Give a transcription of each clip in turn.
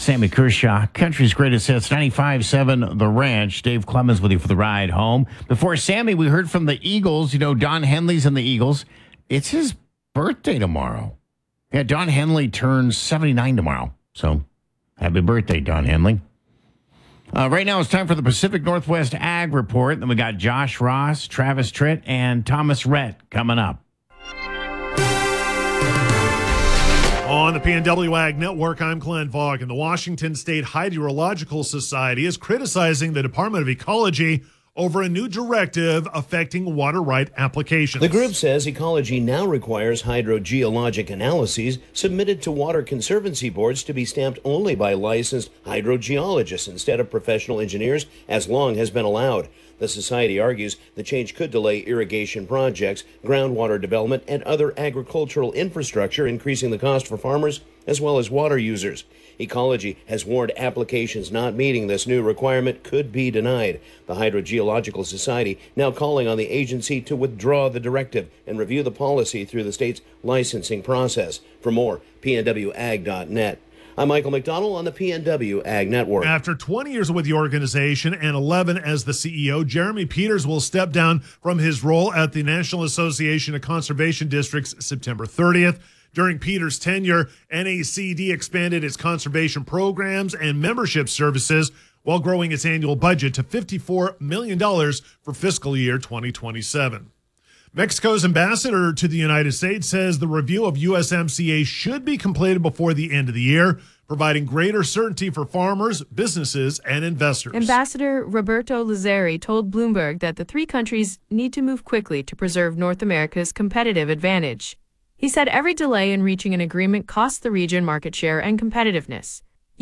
Sammy Kershaw, Country's Greatest Hits, 95.7 The Ranch. Dave Clemens with you for the ride home. Before Sammy, we heard from the Eagles. You know, Don Henley's in the Eagles. It's his birthday tomorrow. Yeah, Don Henley turns 79 tomorrow. So, happy birthday, Don Henley. Right now, it's time for the Pacific Northwest Ag Report. Then we got Josh Ross, Travis Tritt, and Thomas Rhett coming up. On the PNW Ag Network, I'm Glenn Vaughn, and the Washington State Hydrological Society is criticizing the Department of Ecology over a new directive affecting water right applications. The group says ecology now requires hydrogeologic analyses submitted to water conservancy boards to be stamped only by licensed hydrogeologists instead of professional engineers, as long has been allowed. The society argues the change could delay irrigation projects, groundwater development, and other agricultural infrastructure, increasing the cost for farmers as well as water users. Ecology has warned applications not meeting this new requirement could be denied. The Hydrogeological Society now calling on the agency to withdraw the directive and review the policy through the state's licensing process. For more, pnwag.net. I'm Michael McDonald on the PNW Ag Network. After 20 years with the organization and 11 as the CEO, Jeremy Peters will step down from his role at the National Association of Conservation Districts September 30th. During Peters' tenure, NACD expanded its conservation programs and membership services while growing its annual budget to $54 million for fiscal year 2027. Mexico's ambassador to the United States says the review of USMCA should be completed before the end of the year, providing greater certainty for farmers, businesses, and investors. Ambassador Roberto Lazzari told Bloomberg that the three countries need to move quickly to preserve North America's competitive advantage. He said every delay in reaching an agreement costs the region market share and competitiveness.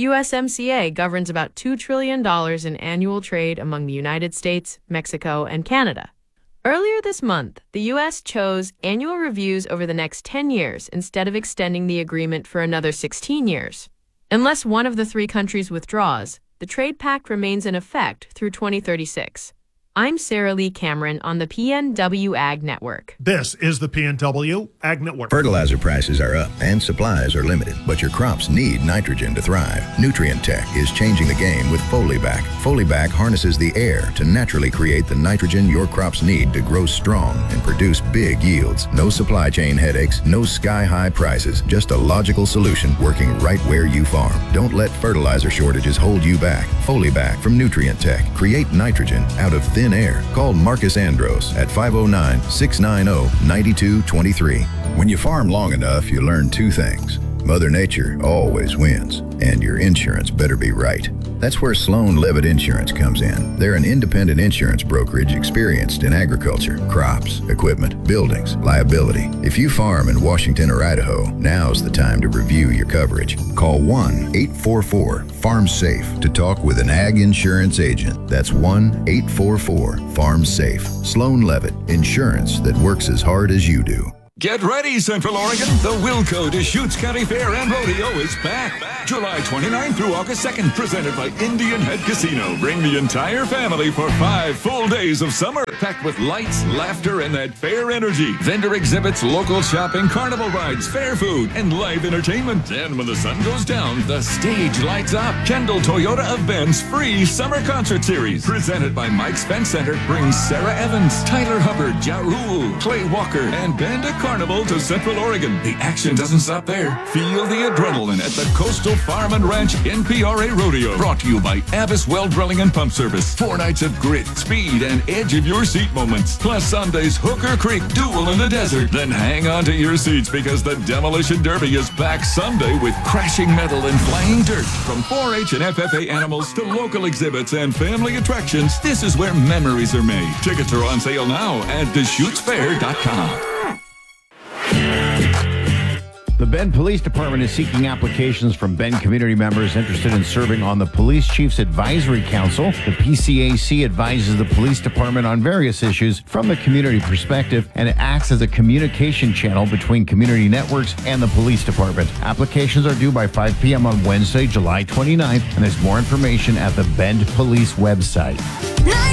USMCA governs about $2 trillion in annual trade among the United States, Mexico, and Canada. Earlier this month, the U.S. chose annual reviews over the next 10 years instead of extending the agreement for another 16 years. Unless one of the three countries withdraws, the trade pact remains in effect through 2036. I'm Sarah Lee Cameron on the PNW Ag Network. This is the PNW Ag Network. Fertilizer prices are up and supplies are limited, but your crops need nitrogen to thrive. Nutrient Tech is changing the game with Folibac. Folibac harnesses the air to naturally create the nitrogen your crops need to grow strong and produce big yields. No supply chain headaches, no sky-high prices, just a logical solution working right where you farm. Don't let fertilizer shortages hold you back. Folibac from Nutrient Tech. Create nitrogen out of thin air. Call Marcus Andros at 509-690-9223. When you farm long enough, you learn two things. Mother Nature always wins, and your insurance better be right. That's where Sloan Levitt Insurance comes in. They're an independent insurance brokerage experienced in agriculture, crops, equipment, buildings, liability. If you farm in Washington or Idaho, now's the time to review your coverage. Call 1-844-FARM-SAFE to talk with an ag insurance agent. That's 1-844-FARM-SAFE. Sloan Levitt, insurance that works as hard as you do. Get ready, Central Oregon. The Wilco Deschutes County Fair and Rodeo is back. July 29th through August 2nd, presented by Indian Head Casino. Bring the entire family for 5 full days of summer, packed with lights, laughter, and that fair energy. Vendor exhibits, local shopping, carnival rides, fair food, and live entertainment. And when the sun goes down, the stage lights up. Kendall Toyota of Ben's free summer concert series, presented by Mike's Fence Center, brings Sarah Evans, Tyler Hubbard, Ja Rule, Clay Walker, and Band of Carnival to Central Oregon. The action doesn't stop there. Feel the adrenaline at the Coastal Farm and Ranch NPRA Rodeo. Brought to you by Abbas Well Drilling and Pump Service. 4 nights of grit, speed, and edge of your seat moments. Plus Sunday's Hooker Creek Duel in the Desert. Then hang on to your seats because the Demolition Derby is back Sunday with crashing metal and flying dirt. From 4-H and FFA animals to local exhibits and family attractions, this is where memories are made. Tickets are on sale now at DeschutesFair.com. The Bend Police Department is seeking applications from Bend community members interested in serving on the Police Chiefs Advisory Council. The PCAC advises the police department on various issues from the community perspective, and it acts as a communication channel between community networks and the police department. Applications are due by 5 p.m. on Wednesday, July 29th, and there's more information at the Bend Police website.